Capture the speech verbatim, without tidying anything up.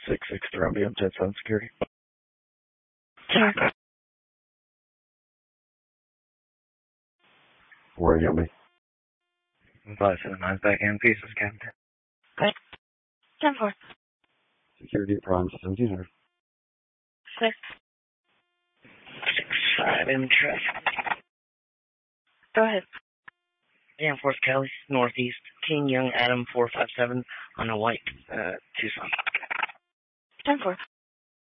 six six Romeo, Jet seven Security. Sure. Where you got me? five seven nine back in pieces, Captain. Good. ten four. Security at Prime, seventeen hundred. Six. six five in traffic. Go ahead. Dan Force Cali, Northeast. King Young Adam four five seven on a white uh, Tucson. ten four.